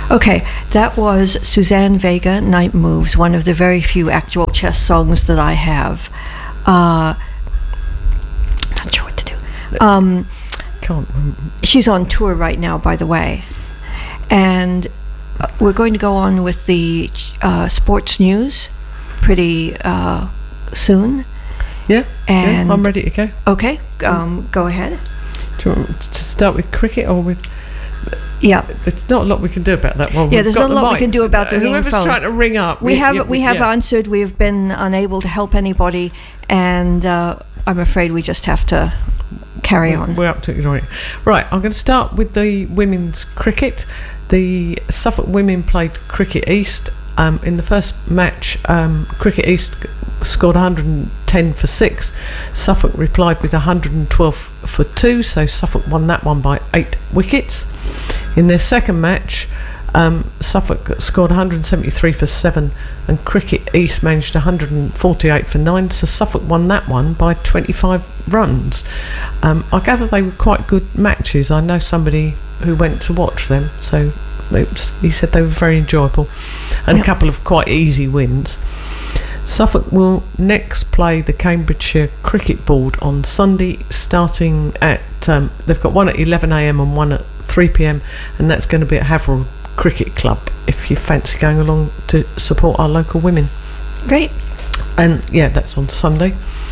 Okay, that was Suzanne Vega, Night Moves, one of the very few actual chess songs that I have. Not sure what to do. Can't. She's on tour right now, by the way. And we're going to go on with the sports news pretty soon. Yeah, and I'm ready to go. Okay, go ahead. Do you want to start with cricket or with... Yeah, there's not a lot we can do about that one. Yeah, there's not a lot we can do about the whoever's phone. Trying to ring up. We have answered. We've been unable to help anybody, and I'm afraid we just have to carry on. We're up to it. Right, I'm going to start with the women's cricket. The Suffolk women played Cricket East. In the first match, Cricket East scored 110 for 6. Suffolk replied with 112 for 2, so Suffolk won that one by 8 wickets. In their second match, Suffolk scored 173 for 7 and Cricket East managed 148 for 9, so Suffolk won that one by 25 runs. I gather they were quite good matches. I know somebody who went to watch them, so he said they were very enjoyable and a couple of quite easy wins. Suffolk will next play the Cambridgeshire Cricket Board on Sunday, starting at they've got one at 11am and one at 3pm, and that's going to be at Haverhill Cricket Club if you fancy going along to support our local women. Great. And yeah, that's on Sunday.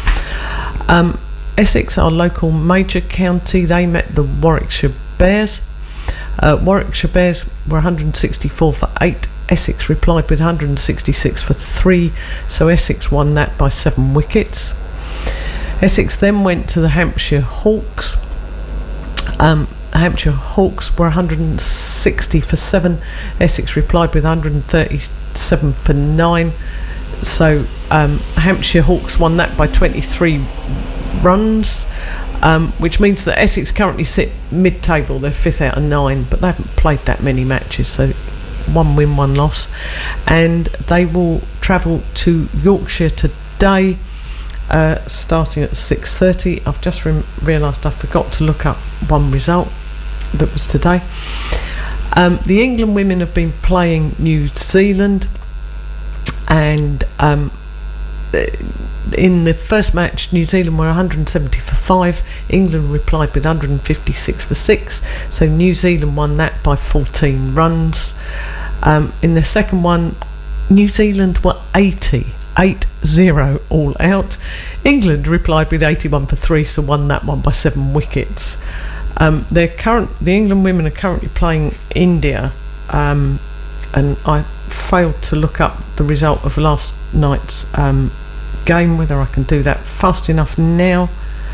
Essex, our local major county, they met the Warwickshire Bears. Warwickshire Bears were 164 for 8. Essex replied with 166 for 3, so Essex won that by 7 wickets. Essex then went to the Hampshire Hawks. Hampshire Hawks were 160 for 7. Essex replied with 137 for 9, so Hampshire Hawks won that by 23 runs, which means that Essex currently sit mid-table. They're 5th out of 9, but they haven't played that many matches, so 1 win, 1 loss, and they will travel to Yorkshire today, starting at 6:30. I've just realised I forgot to look up one result that was today. The England women have been playing New Zealand, and in the first match, New Zealand were 170 for 5. England replied with 156 for 6, so New Zealand won that by 14 runs. In the second one, New Zealand were 80 all out. England replied with 81 for 3, so won that one by 7 wickets. The England women are currently playing India, and I failed to look up the result of last night's game, whether I can do that fast enough now.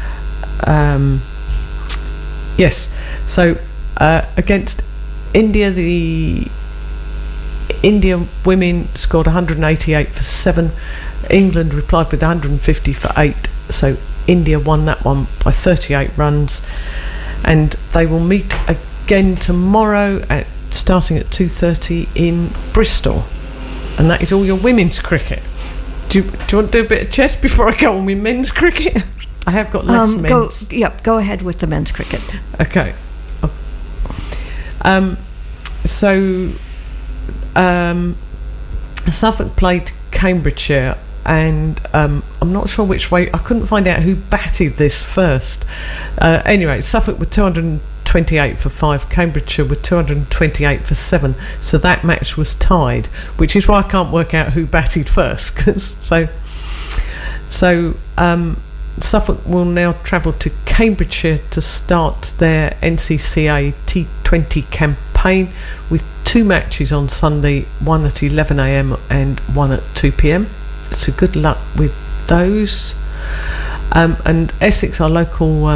Yes, so against India, the India women scored 188 for 7. England replied with 150 for 8, so India won that one by 38 runs, and they will meet again tomorrow starting at 2:30 in Bristol. And that is all your women's cricket. Do you want to do a bit of chess before I go on with men's cricket? I have got less men's. Go ahead with the men's cricket. Okay. Suffolk played Cambridgeshire, and I'm not sure which way. I couldn't find out who batted this first. Anyway, Suffolk were 228 for 5. Cambridgeshire were 228 for 7. So that match was tied, which is why I can't work out who batted first. Suffolk will now travel to Cambridgeshire to start their NCCA T20 campaign with 2 matches on Sunday, one at 11am and one at 2pm. So good luck with those. And Essex, our local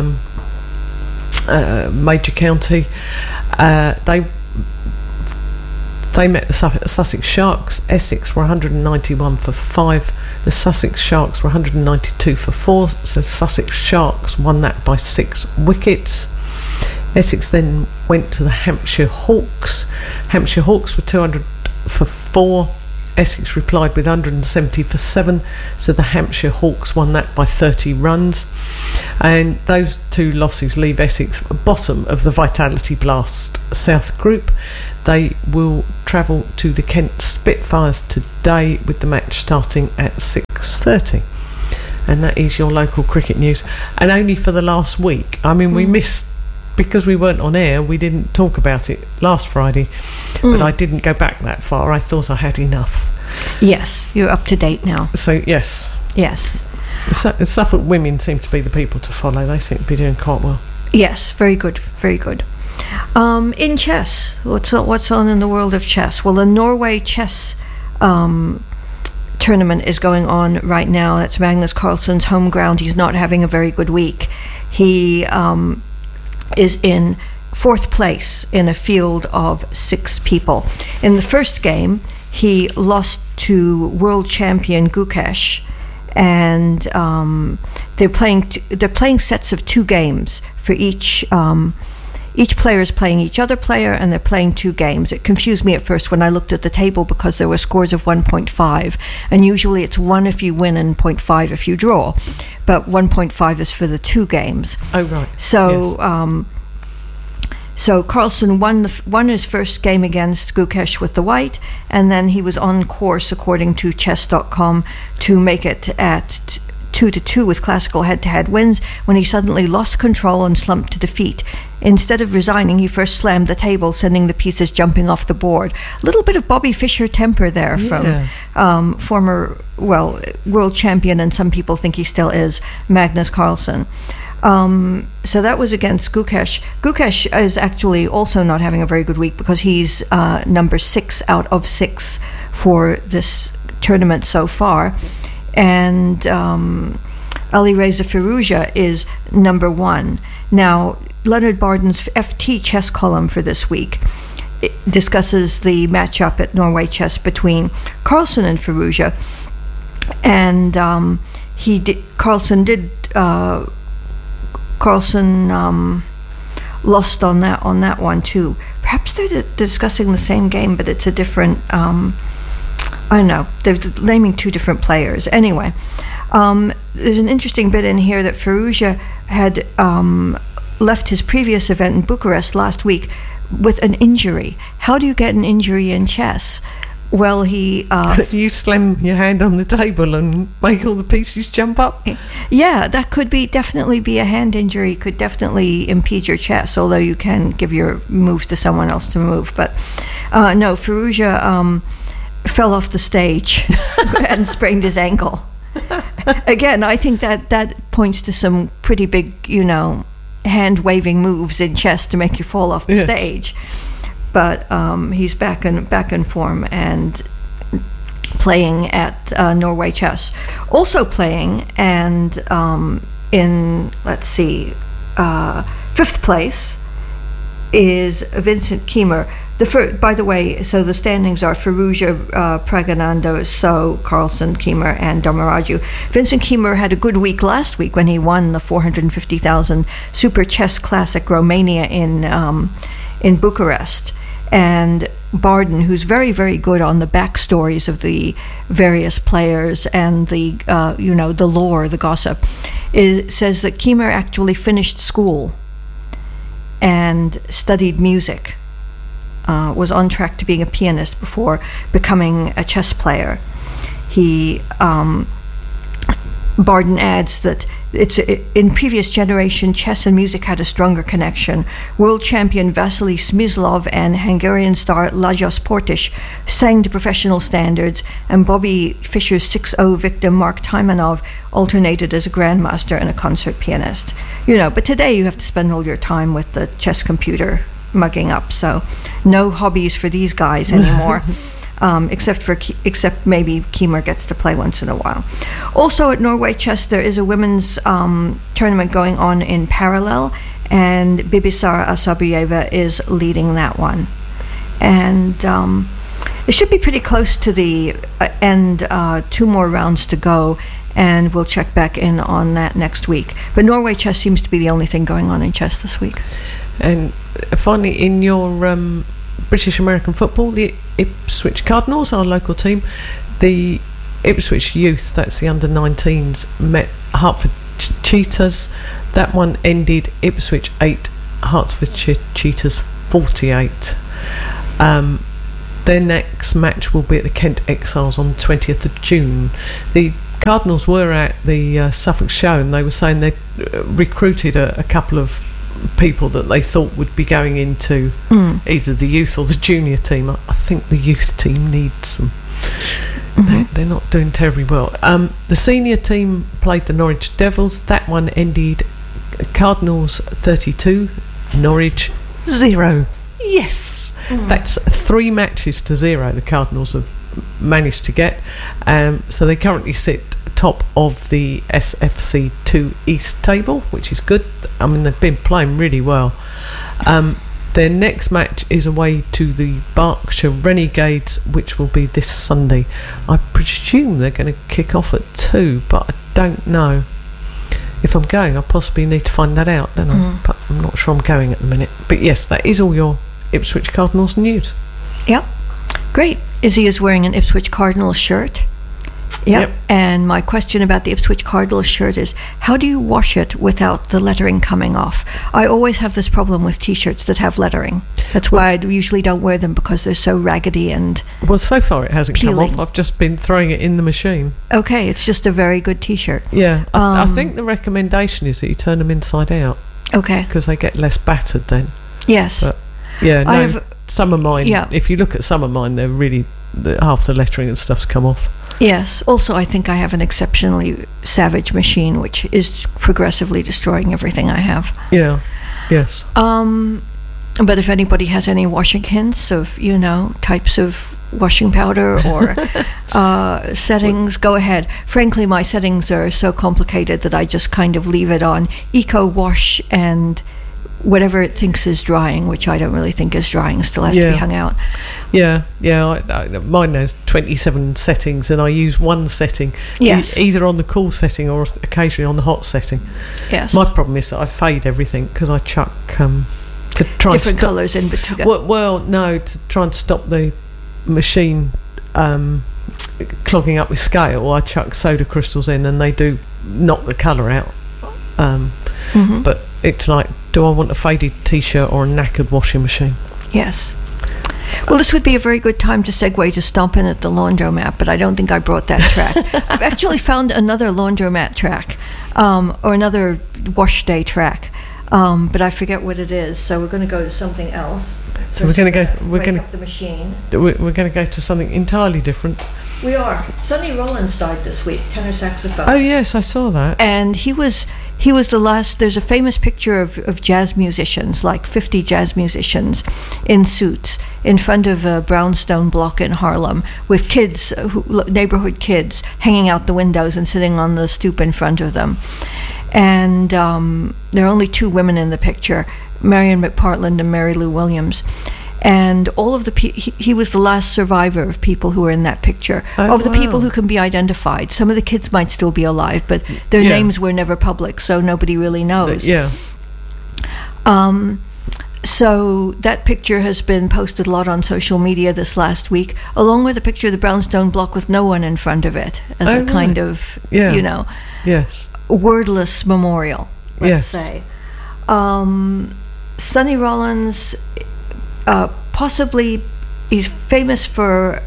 major county, they met the Sussex Sharks. Essex were 191 for 5. The Sussex Sharks were 192 for 4, so the Sussex Sharks won that by 6 wickets. Essex then went to the Hampshire Hawks. Hampshire Hawks were 200 for 4. Essex replied with 170 for 7, so the Hampshire Hawks won that by 30 runs. And those two losses leave Essex bottom of the Vitality Blast South Group. They will travel to the Kent Spitfires today, with the match starting at 6:30. And that is your local cricket news. And only for the last week. I mean, we missed, because we weren't on air, we didn't talk about it last Friday, but I didn't go back that far. I thought I had enough. Yes, you're up to date now. So, yes. Yes. Suffolk women seem to be the people to follow. They seem to be doing quite well. Yes, very good, very good. In chess, what's on in the world of chess? Well, the Norway chess tournament is going on right now. That's Magnus Carlsen's home ground. He's not having a very good week. He is in 4th place in a field of 6 people. In the first game, he lost to world champion Gukesh, and they're playing sets of 2 games for each. Each player is playing each other player, and they're playing 2 games. It confused me at first when I looked at the table, because there were scores of 1.5, and usually it's 1 if you win and 0.5 if you draw, but 1.5 is for the 2 games. Oh, right. So, yes. So Carlsen won his first game against Gukesh with the white, and then he was on course, according to chess.com, to make it at 2-2 with classical head-to-head wins, when he suddenly lost control and slumped to defeat. Instead of resigning, he first slammed the table, sending the pieces jumping off the board. A little bit of Bobby Fischer temper there from former, world champion, and some people think he still is, Magnus Carlsen. So that was against Gukesh. Gukesh is actually also not having a very good week, because he's number 6 out of 6 for this tournament so far. And Alireza Firouzja is number 1. Now, Leonard Barden's FT chess column for this week discusses the matchup at Norway Chess between Carlsen and Firouzja, and Carlsen lost on that one too. Perhaps they're discussing the same game, but it's a different. I don't know. They're naming 2 different players. Anyway, there's an interesting bit in here that Firouzja had left his previous event in Bucharest last week with an injury. How do you get an injury in chess? Well, he... you slam your hand on the table and make all the pieces jump up? Yeah, that could definitely be a hand injury. Could definitely impede your chess, although you can give your moves to someone else to move. But no, Firouzja fell off the stage and sprained his ankle. Again, I think that points to some pretty big, hand-waving moves in chess to make you fall off the stage. But he's back in form and playing at Norway Chess. Also playing, and in, let's see, 5th place is Vincent Kiemer. By the way, so the standings are Firouzja, Pragananda, So, Carlsen, Kiemer, and Domaraju. Vincent Kiemer had a good week last week when he won the 450,000 Super Chess Classic Romania in Bucharest. And Barden, who's very, very good on the backstories of the various players and the the lore, the gossip, says that Kiemer actually finished school and studied music. Was on track to being a pianist before becoming a chess player. Barden adds that in previous generation, chess and music had a stronger connection. World champion Vasily Smyslov and Hungarian star Lajos Portish sang to professional standards, and Bobby Fischer's 6-0 victim Mark Taimanov alternated as a grandmaster and a concert pianist. But today you have to spend all your time with the chess computer mugging up, so no hobbies for these guys anymore. Except maybe Kiemer gets to play once in a while. Also at Norway Chess, there is a women's tournament going on in parallel, and Bibisara Asabuyeva is leading that one. And it should be pretty close to the end, 2 more rounds to go, and we'll check back in on that next week. But Norway Chess seems to be the only thing going on in chess this week. And finally, in your British American football, the Ipswich Cardinals, our local team, the Ipswich Youth, that's the under-19s, met Hertford Cheetahs. That one ended Ipswich 8, Hertfordshire Cheetahs 48. Their next match will be at the Kent Exiles on the 20th of June. The Cardinals were at the Suffolk show, and they were saying they recruited a couple of people that they thought would be going into either the youth or the junior team. I think the youth team needs them. They're not doing terribly well. The senior team played the Norwich Devils. That one ended Cardinals 32, Norwich 0. Yes, that's 3 matches to 0 the Cardinals have managed to get. So they currently sit top of the SFC2 East table, which is good. I mean, they've been playing really well. Their next match is away to the Berkshire Renegades, which will be this Sunday. I presume they're going to kick off at 2, but I don't know. If I'm going, I possibly need to find that out, don't I? But I'm not sure I'm going at the minute. But yes, that is all your Ipswich Cardinals news. Yep. Great. Izzy is wearing an Ipswich Cardinals shirt. Yep. And my question about the Ipswich Cardinals shirt is, how do you wash it without the lettering coming off? I always have this problem with T-shirts that have lettering. That's why I usually don't wear them, because they're so raggedy and well, so far it hasn't peeling. come off. I've just been throwing it in the machine. Okay, it's just a very good T-shirt. Yeah. I think the recommendation is that you turn them inside out. Okay. Because they get less battered then. Yes. But, yeah, no, some of mine, if you look at some of mine, they're really, half the lettering and stuff's come off. Yes. Also, I think I have an exceptionally savage machine, which is progressively destroying everything I have. Yeah. Yes. But if anybody has any washing hints of, types of washing powder or settings, go ahead. Frankly, my settings are so complicated that I just kind of leave it on Eco Wash and whatever it thinks is drying, which I don't really think is drying, still has to be hung out. Yeah. Mine has 27 settings, and I use one setting, either on the cool setting or occasionally on the hot setting. Yes. My problem is that I fade everything because I chuck to try different colours in between. Well, no, to try and stop the machine clogging up with scale, I chuck soda crystals in, and they do knock the colour out. But it's like, do I want a faded T-shirt or a knackered washing machine? Yes. Well, this would be a very good time to segue to Stompin' at the Laundromat, but I don't think I brought that track. I've actually found another laundromat track, or another wash day track, but I forget what it is. So we're going to go to something else. So we're going to go. We're going to the machine. We're going to go to something entirely different. We are. Sonny Rollins died this week, tenor saxophone. Oh yes, I saw that. And he was the last. There's a famous picture of jazz musicians, like 50 jazz musicians in suits, in front of a brownstone block in Harlem, with kids, neighborhood kids, hanging out the windows and sitting on the stoop in front of them. And there are only 2 women in the picture, Marion McPartland and Mary Lou Williams. And all of the he was the last survivor of people who were in that picture, the people who can be identified. Some of the kids might still be alive, but their names were never public, so nobody really knows. So that picture has been posted a lot on social media this last week, along with a picture of the brownstone block with no one in front of it, as a kind of, wordless memorial, let's say. Sonny Rollins, possibly, he's famous for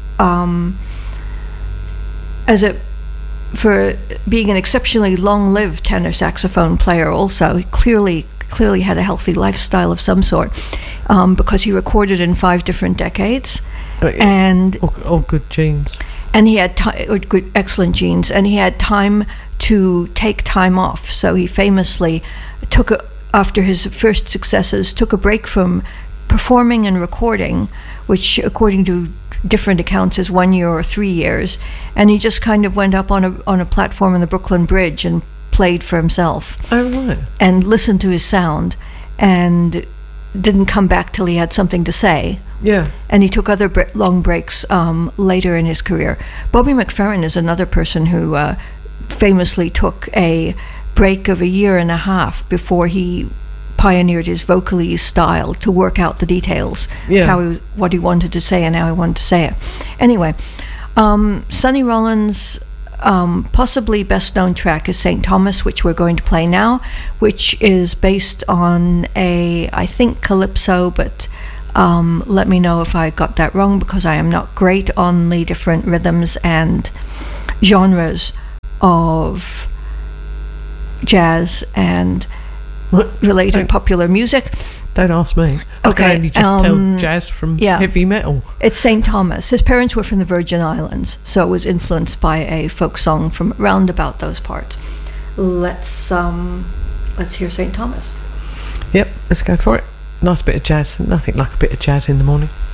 for being an exceptionally long-lived tenor saxophone player. Also, he clearly had a healthy lifestyle of some sort, because he recorded in 5 different decades, and all good genes. And he had excellent genes, and he had time to take time off. So he famously after his first successes, took a break from performing and recording, which according to different accounts is 1 year or 3 years, and he just kind of went up on a platform in the Brooklyn Bridge and played for himself. Oh, right. And listened to his sound, and didn't come back till he had something to say. Yeah. And he took other long breaks later in his career. Bobby McFerrin is another person who famously took a break of 1.5 years before he pioneered his vocalese style to work out the details, what he wanted to say and how he wanted to say it. Anyway, Sonny Rollins' possibly best known track is St. Thomas, which we're going to play now, which is based on I think calypso, but let me know if I got that wrong, because I am not great on the different rhythms and genres of jazz and related popular music. Don't ask me. I can only just tell jazz from heavy metal. It's St. Thomas. His parents were from the Virgin Islands, so it was influenced by a folk song from around about those parts. Let's hear St. Thomas. Yep, let's go for it. Nice bit of jazz. Nothing like a bit of jazz in the morning.